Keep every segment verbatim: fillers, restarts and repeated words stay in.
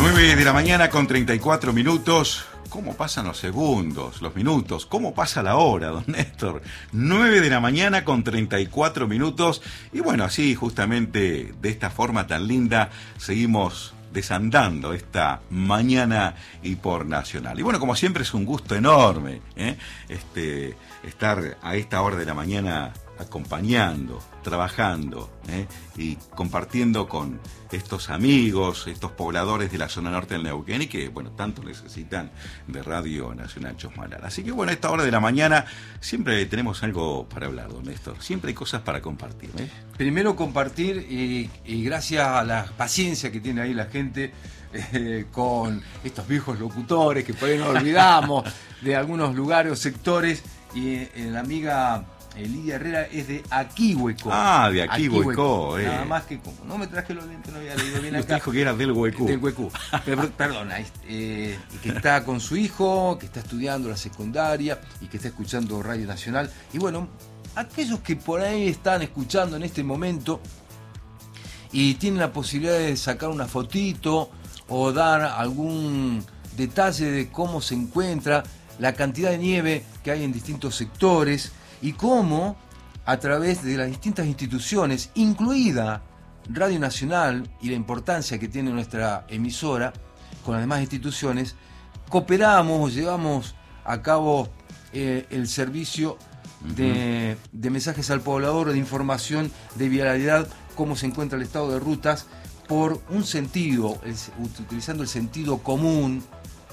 nueve de la mañana con treinta y cuatro minutos. ¿Cómo pasan los segundos, los minutos? ¿Cómo pasa la hora, don Néstor? nueve de la mañana con treinta y cuatro minutos. Y bueno, así justamente de esta forma tan linda seguimos desandando esta mañana y por Nacional. Y bueno, como siempre es un gusto enorme ¿eh? este, estar a esta hora de la mañana acompañando, trabajando ¿eh? y compartiendo con estos amigos, estos pobladores de la zona norte del Neuquén y que, bueno, tanto necesitan de Radio Nacional Chosmalal. Así que, bueno, a esta hora de la mañana siempre tenemos algo para hablar, don Néstor. Siempre hay cosas para compartir. ¿eh? Primero compartir y, y gracias a la paciencia que tiene ahí la gente eh, con estos viejos locutores que por ahí nos olvidamos de algunos lugares o sectores y eh, la amiga... Lidia Herrera es de Aquihueco. Ah, de Aquihueco. Eh. Nada más que como. No me traje los lentes, no había leído bien acá. Usted dijo que era del Huecú. Del Huecú. Perdona, eh, que está con su hijo, que está estudiando la secundaria y que está escuchando Radio Nacional. Y bueno, aquellos que por ahí están escuchando en este momento y tienen la posibilidad de sacar una fotito o dar algún detalle de cómo se encuentra la cantidad de nieve que hay en distintos sectores. Y cómo, a través de las distintas instituciones, incluida Radio Nacional y la importancia que tiene nuestra emisora con las demás instituciones, cooperamos, llevamos a cabo eh, el servicio de, de mensajes al poblador, de información, de vialidad, cómo se encuentra el estado de rutas, por un sentido, el, utilizando el sentido común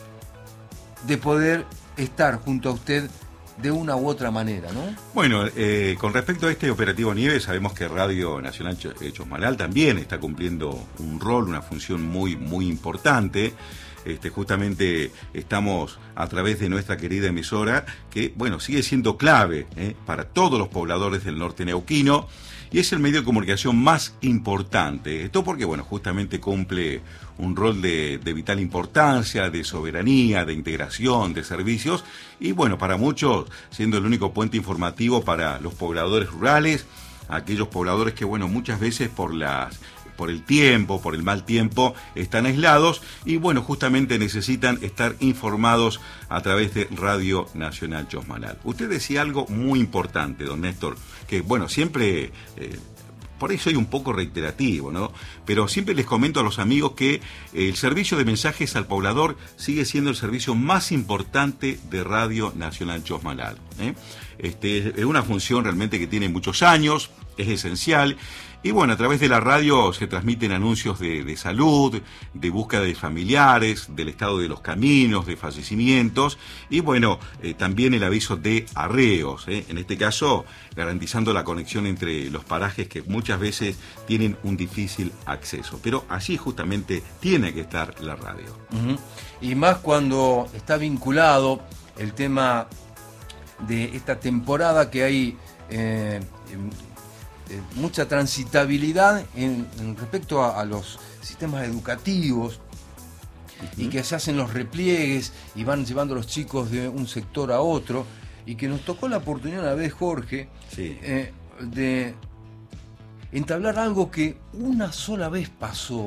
de poder estar junto a usted de una u otra manera, ¿no? Bueno, eh, con respecto a este operativo nieve, sabemos que Radio Nacional Chosmalal también está cumpliendo un rol, una función muy, muy importante. Este, justamente estamos a través de nuestra querida emisora, que, bueno, sigue siendo clave ¿eh? para todos los pobladores del norte neuquino, y es el medio de comunicación más importante. Esto porque, bueno, justamente cumple un rol de, de vital importancia, de soberanía, de integración, de servicios, y bueno, para muchos, siendo el único puente informativo para los pobladores rurales, aquellos pobladores que, bueno, muchas veces por las... por el tiempo, por el mal tiempo, están aislados y, bueno, justamente necesitan estar informados a través de Radio Nacional Chosmalal. Usted decía algo muy importante, don Néstor, que, bueno, siempre... Eh, por ahí soy un poco reiterativo, ¿no? Pero siempre les comento a los amigos que el servicio de mensajes al poblador sigue siendo el servicio más importante de Radio Nacional Chosmalal. ¿eh? Este, es una función realmente que tiene muchos años, es esencial. Y bueno, a través de la radio se transmiten anuncios de, de salud, de búsqueda de familiares, del estado de los caminos, de fallecimientos y bueno, eh, también el aviso de arreos, ¿eh? en este caso garantizando la conexión entre los parajes que muchas veces tienen un difícil acceso. Pero así justamente tiene que estar la radio. Uh-huh. Y más cuando está vinculado el tema de esta temporada que hay... Eh, en, mucha transitabilidad en, en respecto a, a los sistemas educativos uh-huh. y que se hacen los repliegues y van llevando a los chicos de un sector a otro y que nos tocó la oportunidad una vez, Jorge, sí. eh, de entablar algo que una sola vez pasó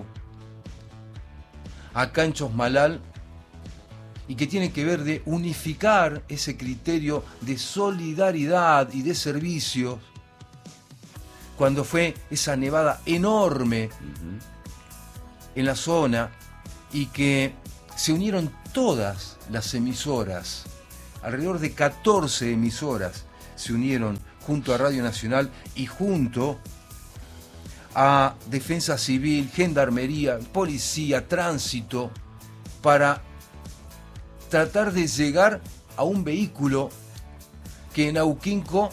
acá en Chosmalal y que tiene que ver de unificar ese criterio de solidaridad y de servicios cuando fue esa nevada enorme uh-huh. en la zona y que se unieron todas las emisoras, alrededor de catorce emisoras se unieron junto a Radio Nacional y junto a Defensa Civil, Gendarmería, Policía, Tránsito, para tratar de llegar a un vehículo que en Auquinco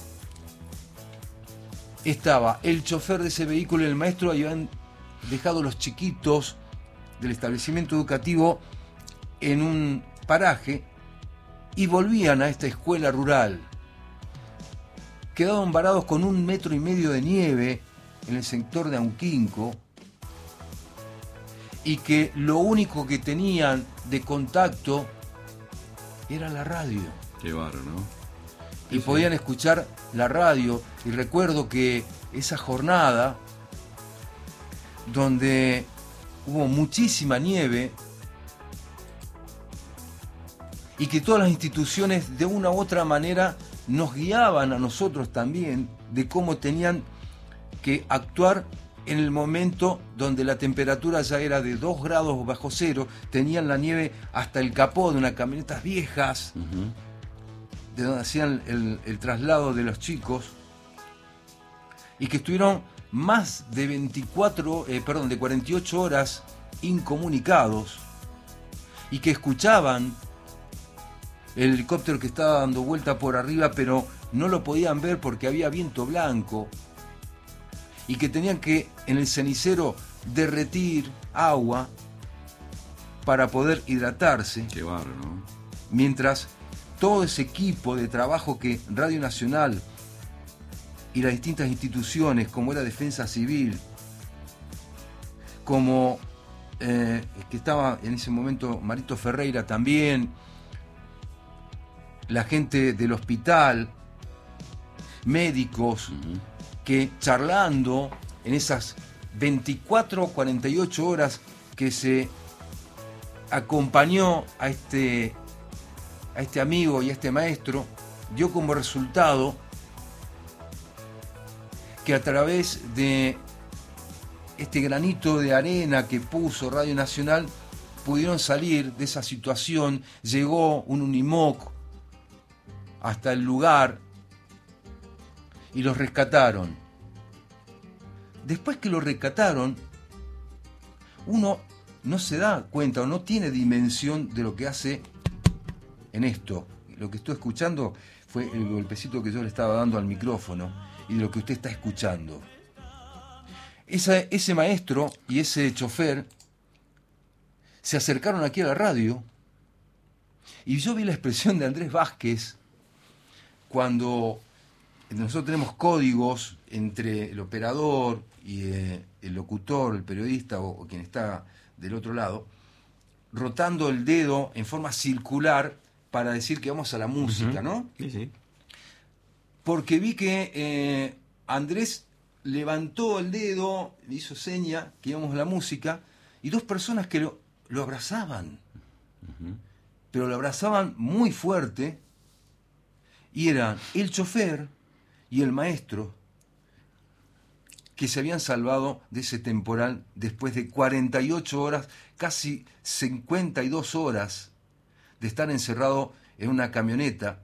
estaba el chofer de ese vehículo y el maestro habían dejado los chiquitos del establecimiento educativo en un paraje y volvían a esta escuela rural. Quedaban varados con un metro y medio de nieve en el sector de Auquinco y que lo único que tenían de contacto era la radio. Qué bárbaro, ¿no? Y sí, podían escuchar la radio. Y recuerdo que esa jornada, donde hubo muchísima nieve, y que todas las instituciones de una u otra manera nos guiaban a nosotros también de cómo tenían que actuar en el momento donde la temperatura ya era de dos grados bajo cero, tenían la nieve hasta el capó de unas camionetas viejas, uh-huh. de donde hacían el, el traslado de los chicos, y que estuvieron más de veinticuatro, eh, perdón, de cuarenta y ocho horas incomunicados, y que escuchaban el helicóptero que estaba dando vuelta por arriba, pero no lo podían ver porque había viento blanco, y que tenían que en el cenicero derretir agua para poder hidratarse. Qué bárbaro, ¿no? Mientras todo ese equipo de trabajo que Radio Nacional y las distintas instituciones, como era Defensa Civil, como eh, que estaba en ese momento Marito Ferreira también, la gente del hospital, médicos, uh-huh. que charlando en esas veinticuatro, cuarenta y ocho horas que se acompañó a este, a este amigo y a este maestro, dio como resultado que a través de este granito de arena que puso Radio Nacional pudieron salir de esa situación. Llegó un Unimoc hasta el lugar y los rescataron. Después que los rescataron, uno no se da cuenta o no tiene dimensión de lo que hace en esto. Lo que estoy escuchando fue el golpecito que yo le estaba dando al micrófono y de lo que usted está escuchando. Esa, ese maestro y ese chofer se acercaron aquí a la radio y yo vi la expresión de Andrés Vázquez cuando nosotros tenemos códigos entre el operador y eh, el locutor, el periodista o, o quien está del otro lado, rotando el dedo en forma circular para decir que vamos a la música, uh-huh. ¿no? Sí, sí. Porque vi que eh, Andrés levantó el dedo, le hizo seña que íbamos a la música, y dos personas que lo, lo abrazaban, uh-huh. pero lo abrazaban muy fuerte, y eran el chofer y el maestro, que se habían salvado de ese temporal después de cuarenta y ocho horas, casi cincuenta y dos horas de estar encerrado en una camioneta,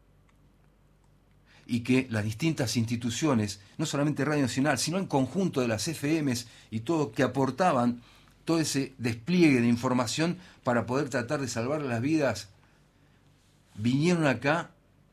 y que las distintas instituciones, no solamente Radio Nacional, sino en conjunto de las F Ms y todo, que aportaban todo ese despliegue de información para poder tratar de salvar las vidas, vinieron acá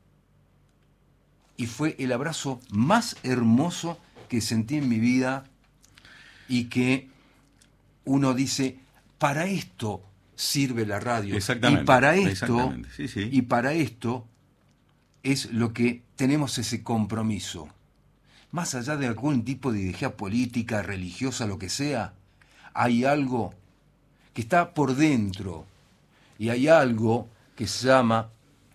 y fue el abrazo más hermoso que sentí en mi vida, y que uno dice, para esto sirve la radio. Exactamente. Y para esto, sí, sí. y para esto es lo que tenemos ese compromiso. Más allá de algún tipo de ideología política, religiosa, lo que sea, hay algo que está por dentro, y hay algo que se llama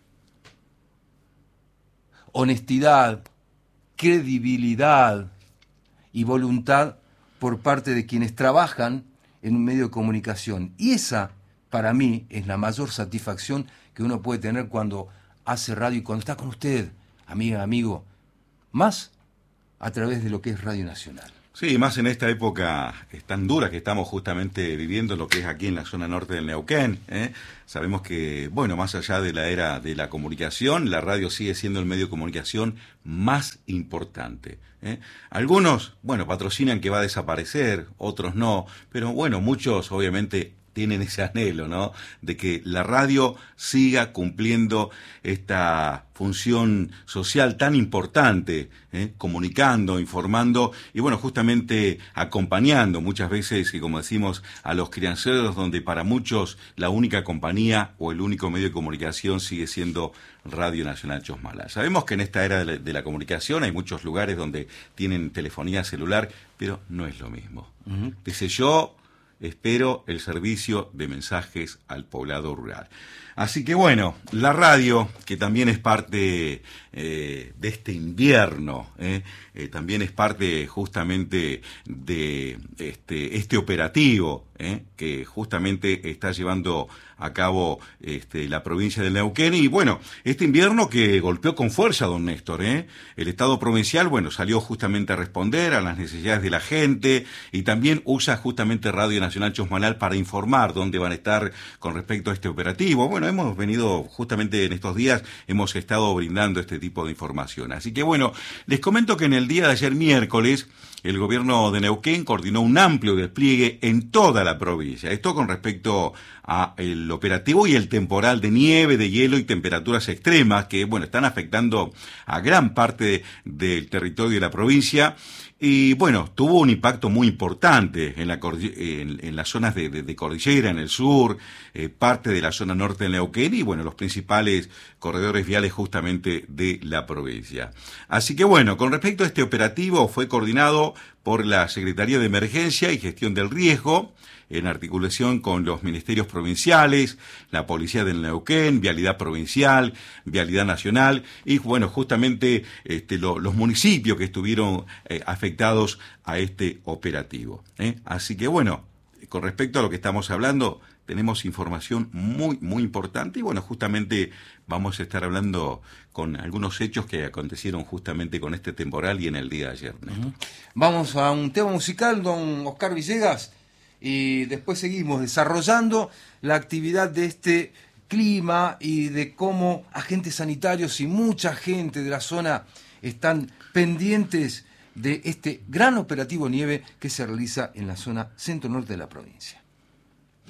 honestidad, credibilidad y voluntad por parte de quienes trabajan en un medio de comunicación. Y esa, para mí, es la mayor satisfacción que uno puede tener cuando hace radio y cuando está con usted, amiga, amigo, más a través de lo que es Radio Nacional. Sí, más en esta época tan dura que estamos justamente viviendo, lo que es aquí en la zona norte del Neuquén, ¿eh? Sabemos que, bueno, más allá de la era de la comunicación, la radio sigue siendo el medio de comunicación más importante, ¿eh? Algunos, bueno, patrocinan que va a desaparecer, otros no, pero bueno, muchos obviamente tienen ese anhelo, ¿no?, de que la radio siga cumpliendo esta función social tan importante, ¿eh? comunicando, informando y, bueno, justamente acompañando muchas veces, y como decimos, a los crianceros, donde para muchos la única compañía o el único medio de comunicación sigue siendo Radio Nacional Chosmalal. Sabemos que en esta era de la, de la comunicación hay muchos lugares donde tienen telefonía celular, pero no es lo mismo. Uh-huh. Dice yo... espero el servicio de mensajes al poblado rural. Así que bueno, la radio, que también es parte eh, de este invierno, eh, eh, también es parte justamente de este, este operativo ¿eh? que justamente está llevando a cabo este, la provincia de Neuquén. Y bueno, este invierno que golpeó con fuerza, don Néstor, ¿eh? el Estado provincial, bueno, salió justamente a responder a las necesidades de la gente y también usa justamente Radio Nacional Chosmalal para informar dónde van a estar con respecto a este operativo. Bueno, hemos venido justamente en estos días, hemos estado brindando este tipo de información. Así que bueno, les comento que en el día de ayer miércoles, el gobierno de Neuquén coordinó un amplio despliegue en toda la provincia. Esto con respecto al operativo y el temporal de nieve, de hielo y temperaturas extremas que, bueno, están afectando a gran parte del territorio de la provincia. Y bueno, tuvo un impacto muy importante en, la, en, en las zonas de, de, de cordillera, en el sur, eh, parte de la zona norte de Neuquén y bueno, los principales corredores viales justamente de la provincia. Así que bueno, con respecto a este operativo fue coordinado por la Secretaría de Emergencia y Gestión del Riesgo, en articulación con los ministerios provinciales, la Policía del Neuquén, Vialidad Provincial, Vialidad Nacional y, bueno, justamente este, lo, los municipios que estuvieron eh, afectados a este operativo. ¿eh? Así que, bueno, con respecto a lo que estamos hablando, tenemos información muy, muy importante y, bueno, justamente vamos a estar hablando con algunos hechos que acontecieron justamente con este temporal y en el día de ayer. Uh-huh. Vamos a un tema musical, don Oscar Villegas. Y después seguimos desarrollando la actividad de este clima y de cómo agentes sanitarios y mucha gente de la zona están pendientes de este gran operativo nieve que se realiza en la zona centro-norte de la provincia.